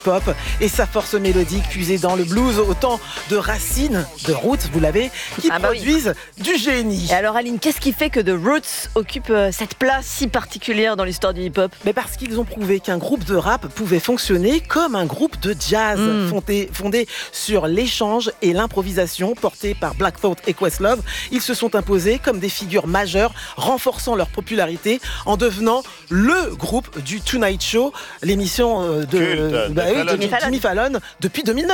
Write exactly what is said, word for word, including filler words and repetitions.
pop et sa force mélodique puisée dans le blues, autant de racines, de roots, vous l'avez, qui ah bah produisent oui. du génie. Et alors Aline, qu'est-ce qui fait que The Roots occupe euh, cette place si particulière dans l'histoire du hip-hop ? Mais parce qu'ils ont prouvé qu'un groupe de rap pouvait fonctionner comme un groupe de jazz, mm. fondé, fondé sur l'échange et l'improvisation, porté par Black Thought et Questlove. Ils se sont imposés comme des figures majeures, renforçant leur popularité en devenant le groupe du Tonight Show, l'émission de, Culte, bah, de oui, de Fallon. Jimmy Fallon depuis deux mille neuf.